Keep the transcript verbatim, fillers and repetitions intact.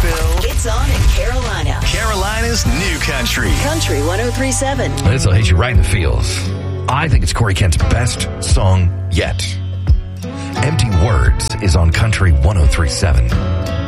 Nashville. It's on in Carolina. Carolina's new country. Country one oh three point seven. This will hit you right in the feels. I think it's Corey Kent's best song yet. Empty Words is on Country one oh three point seven.